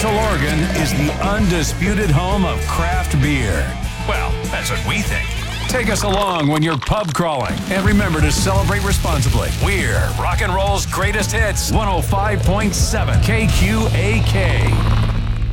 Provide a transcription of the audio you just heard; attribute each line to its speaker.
Speaker 1: Central Oregon is the undisputed home of craft beer. Well, that's what we think. Take us along when you're pub crawling. And remember to celebrate responsibly. We're rock and roll's greatest hits, 105.7 KQAK.